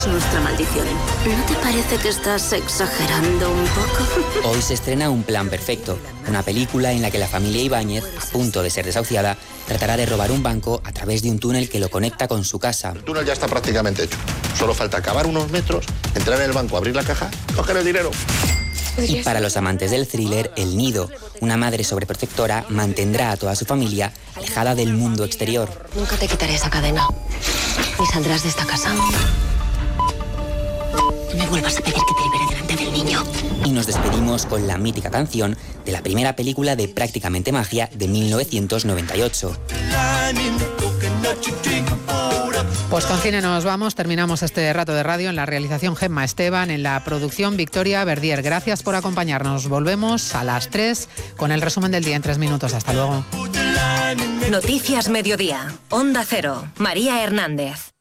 Nuestra maldición. ¿No te parece que estás exagerando un poco? Hoy se estrena Un plan perfecto, una película en la que la familia Ibáñez, a punto de ser desahuciada, tratará de robar un banco a través de un túnel que lo conecta con su casa. El túnel ya está prácticamente hecho. Solo falta cavar unos metros, entrar en el banco, abrir la caja, coger el dinero. Y para los amantes del thriller, El nido, una madre sobreprotectora mantendrá a toda su familia alejada del mundo exterior. Nunca te quitaré esa cadena, ni saldrás de esta casa. No me vuelvas a pedir que te libere delante del niño. Y nos despedimos con la mítica canción de la primera película de Prácticamente Magia de 1998. Pues con cine nos vamos, terminamos este rato de radio. En la realización Gemma Esteban, en la producción Victoria Verdier. Gracias por acompañarnos. Volvemos a las 3 con el resumen del día en 3 minutos. Hasta luego. Noticias Mediodía. Onda Cero. María Hernández.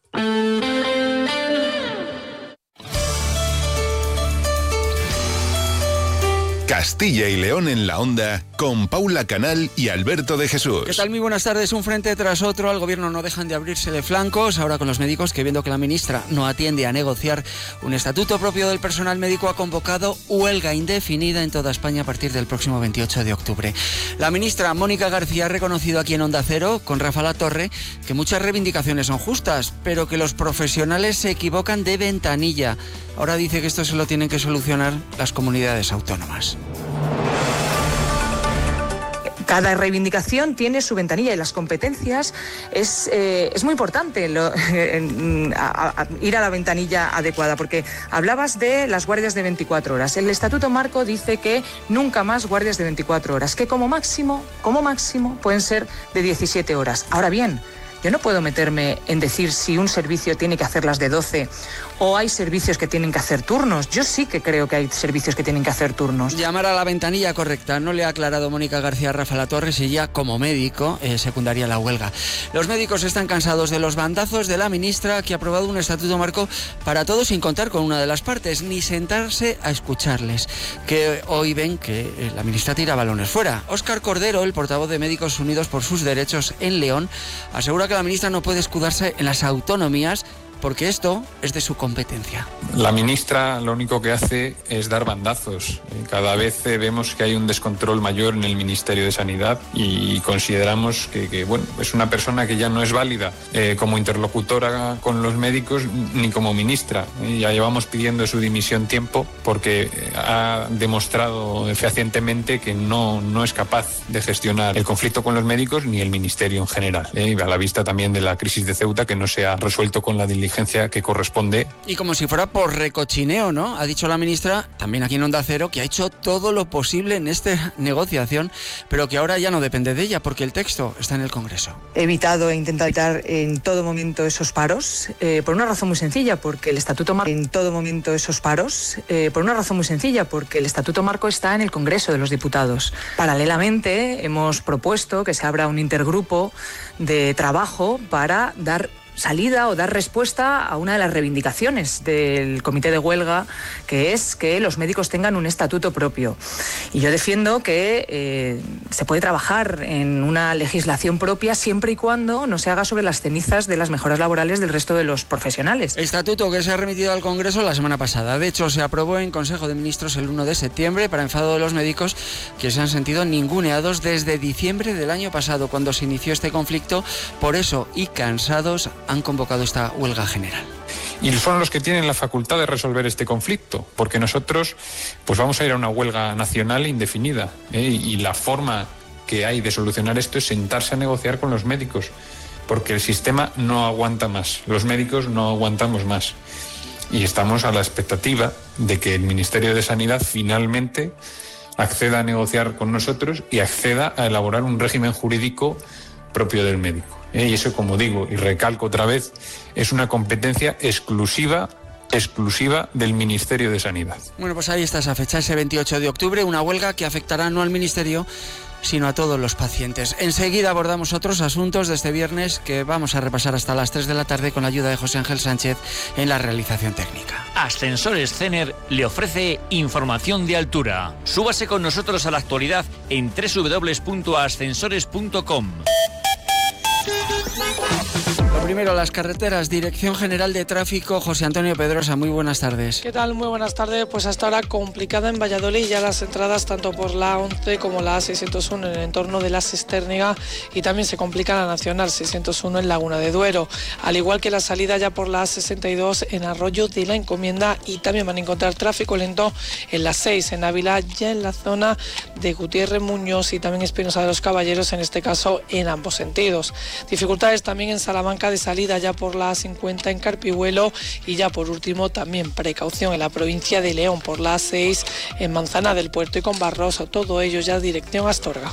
Castilla y León en la Onda, con Paula Canal y Alberto de Jesús. ¿Qué tal? Muy buenas tardes. Un frente tras otro. Al gobierno no dejan de abrirse de flancos. Ahora con los médicos, que viendo que la ministra no atiende a negociar un estatuto propio del personal médico, ha convocado huelga indefinida en toda España a partir del próximo 28 de octubre. La ministra Mónica García ha reconocido aquí en Onda Cero, con Rafa Latorre, que muchas reivindicaciones son justas, pero que los profesionales se equivocan de ventanilla. Ahora dice que esto se lo tienen que solucionar las comunidades autónomas. Cada reivindicación tiene su ventanilla y las competencias es muy importante ir a la ventanilla adecuada, porque hablabas de las guardias de 24 horas. El Estatuto Marco dice que nunca más guardias de 24 horas, que como máximo pueden ser de 17 horas. Ahora bien, yo no puedo meterme en decir si un servicio tiene que hacer las de 12 o hay servicios que tienen que hacer turnos. Yo sí que creo que hay servicios que tienen que hacer turnos. Llamar a la ventanilla correcta. No le ha aclarado Mónica García a Rafa Latorre si ya como médico secundaría la huelga. Los médicos están cansados de los bandazos de la ministra, que ha aprobado un estatuto marco para todos sin contar con una de las partes, ni sentarse a escucharles. Que hoy ven que la ministra tira balones fuera. Óscar Cordero, el portavoz de Médicos Unidos por sus Derechos en León, asegura que la ministra no puede escudarse en las autonomías porque esto es de su competencia. La ministra lo único que hace es dar bandazos. Cada vez vemos que hay un descontrol mayor en el Ministerio de Sanidad y consideramos que es una persona que ya no es válida como interlocutora con los médicos ni como ministra. Ya llevamos pidiendo su dimisión tiempo porque ha demostrado fehacientemente que no es capaz de gestionar el conflicto con los médicos ni el Ministerio en general. A la vista también de la crisis de Ceuta, que no se ha resuelto con la diligencia que corresponde. Y como si fuera por recochineo, ¿no? Ha dicho la ministra, también aquí en Onda Cero, que ha hecho todo lo posible en esta negociación, pero que ahora ya no depende de ella, porque el texto está en el Congreso. He intentado evitar en todo momento esos paros, por una razón muy sencilla, porque el Estatuto Marco está en el Congreso de los Diputados. Paralelamente, hemos propuesto que se abra un intergrupo de trabajo para dar salida o dar respuesta a una de las reivindicaciones del comité de huelga, que es que los médicos tengan un estatuto propio. Y yo defiendo que se puede trabajar en una legislación propia siempre y cuando no se haga sobre las cenizas de las mejoras laborales del resto de los profesionales. Estatuto que se ha remitido al Congreso la semana pasada. De hecho, se aprobó en Consejo de Ministros el 1 de septiembre para enfado de los médicos, que se han sentido ninguneados desde diciembre del año pasado, cuando se inició este conflicto. Por eso, y cansados, han convocado esta huelga general. Y son los que tienen la facultad de resolver este conflicto, porque nosotros pues vamos a ir a una huelga nacional indefinida, y la forma que hay de solucionar esto es sentarse a negociar con los médicos, porque el sistema no aguanta más, los médicos no aguantamos más, y estamos a la expectativa de que el Ministerio de Sanidad finalmente acceda a negociar con nosotros y acceda a elaborar un régimen jurídico propio del médico. Y eso, como digo y recalco otra vez, es una competencia exclusiva del Ministerio de Sanidad. Bueno, pues ahí está esa fecha, ese 28 de octubre, una huelga que afectará no al Ministerio, sino a todos los pacientes. Enseguida abordamos otros asuntos de este viernes que vamos a repasar hasta las 3 de la tarde con la ayuda de José Ángel Sánchez en la realización técnica. Ascensores Cener le ofrece información de altura. Súbase con nosotros a la actualidad en www.ascensores.com. Primero las carreteras, Dirección General de Tráfico, José Antonio Pedrosa, muy buenas tardes. ¿Qué tal? Muy buenas tardes. Pues hasta ahora complicada en Valladolid, ya las entradas tanto por la A11 como la A601 en el entorno de la Cisterniga, y también se complica la Nacional 601 en Laguna de Duero, al igual que la salida ya por la A62 en Arroyo de la Encomienda, y también van a encontrar tráfico lento en la 6 en Ávila, ya en la zona de Gutiérrez Muñoz y también Espinosa de los Caballeros, en este caso en ambos sentidos. Dificultades también en Salamanca de salida ya por la A50 en Carpihuelo, y ya por último también precaución en la provincia de León por la A6 en Manzana del Puerto y con Barroso, todo ello ya dirección Astorga.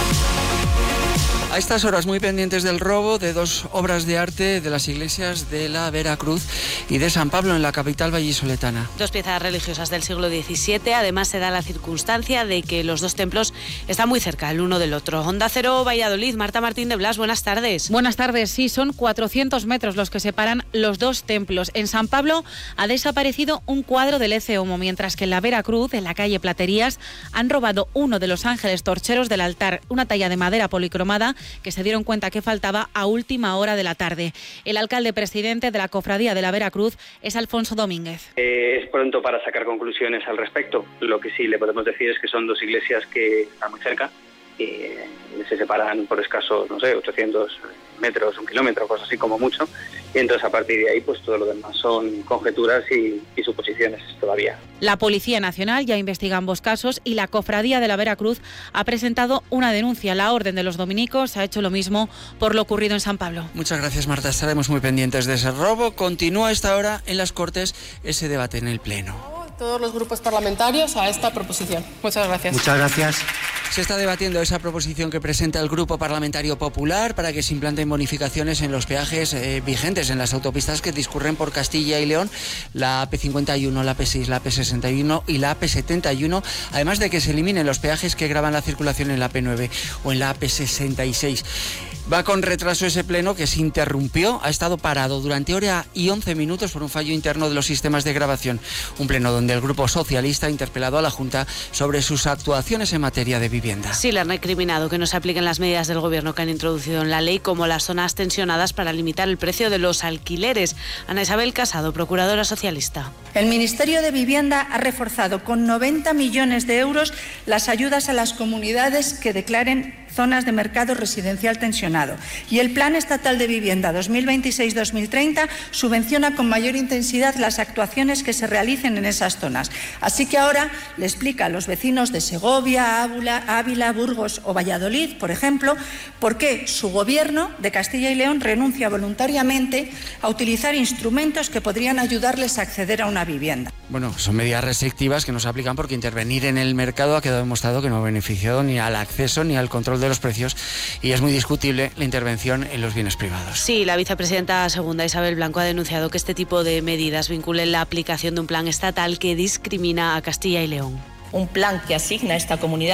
A estas horas muy pendientes del robo de 2 obras de arte de las iglesias de la Veracruz y de San Pablo en la capital vallisoletana. 2 piezas religiosas del siglo XVII. Además se da la circunstancia de que los 2 templos están muy cerca el uno del otro. Onda Cero Valladolid, Marta Martín de Blas, buenas tardes. Buenas tardes, sí, son 400 metros los que separan los 2 templos. En San Pablo ha desaparecido un cuadro del Ecce Homo, mientras que en la Veracruz, en la calle Platerías, han robado uno de los ángeles torcheros del altar, una talla de madera policromada que se dieron cuenta que faltaba a última hora de la tarde. El alcalde presidente de la Cofradía de la Veracruz es Alfonso Domínguez. Es pronto para sacar conclusiones al respecto. Lo que sí le podemos decir es que son 2 iglesias que están muy cerca, y se separan por escasos, 800 metros, 1 kilómetro, cosas así como mucho. Y entonces a partir de ahí pues todo lo demás son conjeturas y suposiciones todavía. La Policía Nacional ya investiga ambos casos y la Cofradía de la Veracruz ha presentado una denuncia. La Orden de los Dominicos ha hecho lo mismo por lo ocurrido en San Pablo. Muchas gracias, Marta, estaremos muy pendientes de ese robo. Continúa a esta hora en las Cortes ese debate en el Pleno. Todos los grupos parlamentarios a esta proposición. Muchas gracias. Muchas gracias. Se está debatiendo esa proposición que presenta el Grupo Parlamentario Popular para que se implanten bonificaciones en los peajes vigentes en las autopistas que discurren por Castilla y León, la AP51, la AP6, la AP61 y la AP71, además de que se eliminen los peajes que gravan la circulación en la AP9 o en la AP66. Va con retraso ese pleno que se interrumpió, ha estado parado durante hora y 11 minutos por un fallo interno de los sistemas de grabación. Un pleno donde el Grupo Socialista ha interpelado a la Junta sobre sus actuaciones en materia de vivienda. Sí, le han recriminado que no se apliquen las medidas del Gobierno que han introducido en la ley, como las zonas tensionadas para limitar el precio de los alquileres. Ana Isabel Casado, procuradora socialista. El Ministerio de Vivienda ha reforzado con 90 millones de euros las ayudas a las comunidades que declaren zonas de mercado residencial tensionado, y el Plan Estatal de Vivienda 2026-2030 subvenciona con mayor intensidad las actuaciones que se realicen en esas zonas. Así que ahora le explica a los vecinos de Segovia, Ávila, Burgos o Valladolid, por ejemplo, por qué su Gobierno de Castilla y León renuncia voluntariamente a utilizar instrumentos que podrían ayudarles a acceder a una vivienda. Bueno, son medidas restrictivas que no se aplican porque intervenir en el mercado ha quedado demostrado que no ha beneficiado ni al acceso ni al control de los precios, y es muy discutible la intervención en los bienes privados. Sí, la vicepresidenta segunda Isabel Blanco ha denunciado que este tipo de medidas vinculen la aplicación de un plan estatal que discrimina a Castilla y León. Un plan que asigna a esta comunidad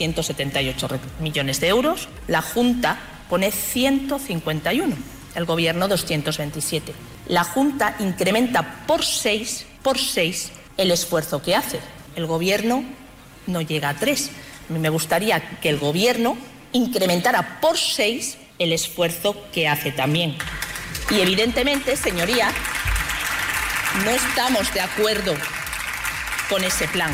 378 millones de euros, la Junta pone 151, el Gobierno 227. La Junta incrementa por 6 el esfuerzo que hace. El Gobierno no llega a 3. A mí me gustaría que el Gobierno incrementara por 6 el esfuerzo que hace también. Y evidentemente, señoría, no estamos de acuerdo con ese plan.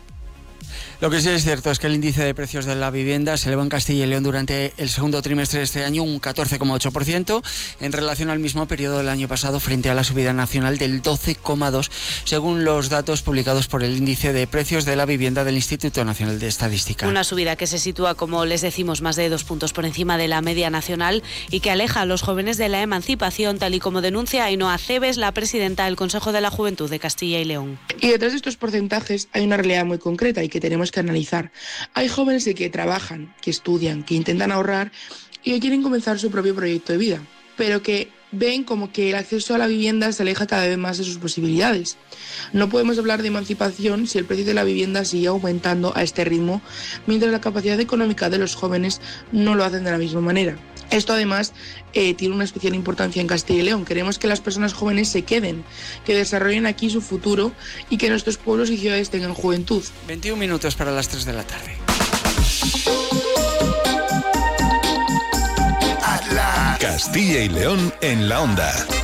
Lo que sí es cierto es que el índice de precios de la vivienda se elevó en Castilla y León durante el segundo trimestre de este año un 14,8% en relación al mismo periodo del año pasado, frente a la subida nacional del 12,2%, según los datos publicados por el índice de precios de la vivienda del Instituto Nacional de Estadística. Una subida que se sitúa, como les decimos, más de 2 puntos por encima de la media nacional y que aleja a los jóvenes de la emancipación, tal y como denuncia Ainhoa Cebes, la presidenta del Consejo de la Juventud de Castilla y León. Y detrás de estos porcentajes hay una realidad muy concreta y que tenemos que analizar. Hay jóvenes que trabajan, que estudian, que intentan ahorrar y que quieren comenzar su propio proyecto de vida, pero que ven como que el acceso a la vivienda se aleja cada vez más de sus posibilidades. No podemos hablar de emancipación si el precio de la vivienda sigue aumentando a este ritmo, mientras la capacidad económica de los jóvenes no lo hacen de la misma manera. Esto además tiene una especial importancia en Castilla y León. Queremos que las personas jóvenes se queden, que desarrollen aquí su futuro y que nuestros pueblos y ciudades tengan juventud. 21 minutos para las 3 de la tarde. Castilla y León en la Onda.